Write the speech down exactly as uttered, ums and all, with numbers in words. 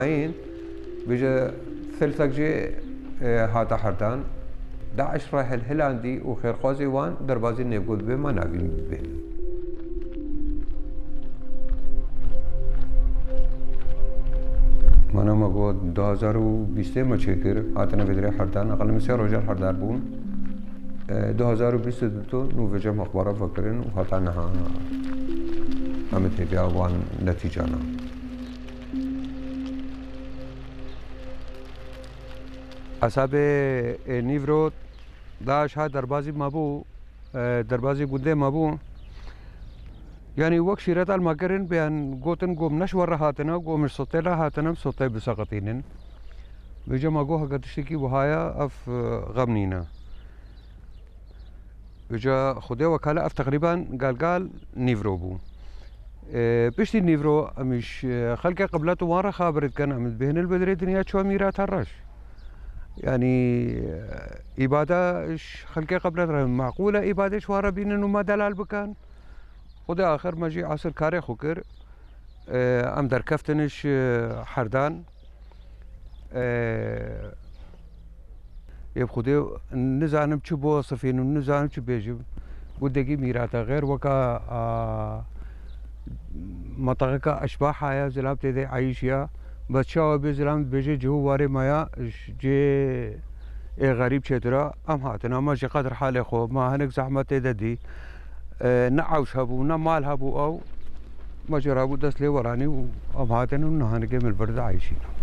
عين بيجا ثلثك جي هاتا حردان داعش رايح الهلاندي وخير قوزي وان دربازي نيبقود بما نافين بين مانا ما قود دو هزار و بیسته ما چکر هاتنا فدري حردان اقل من سه روجال حردار بون دو هزار و بیست دو نو وجه مخبره فكرين و هاتا نها همت هبيا وان نتيجانا حساب نیورو داعش ها دربازی مابو دربازی گنده مابو يعني وقت شيرات المكرن بأن قوتن قوم نشور هاتنا قوم الصوتي لا هاتنا بصوتي بسقطينن بيجا ما قوها قد تشتكي وهايا اف غمنينا بيجا خدي وكالة اف تقريبا قال قال نيفرو بو اه بيشتي نيفرو مش خلقه قبلته وارا خابرت كان عمد بهن البدري دنيا شو ميرات هرش يعني إبادة خلقه قبلته معقولة إبادة شوارا بين انه ما دلال بكان خدا آخر ما جي عصر كاري خوكر ام در كفتنش حردان يب خدي نزانم چو بوصفين ونزانم چو بيجي ودقي ميراتا غير وكا منطقة أشباح هيا زلام تدي عايشيا بس شاو بي زلام بيجي جو واري مايا جي غريب شترا ام هاتنا ما جي قدر حالي خو ما هنك زحمة تدي نعوش هبو نمال هبو او ما جرابو دس لي وراني وام هاتن ونهان من البرد عايشين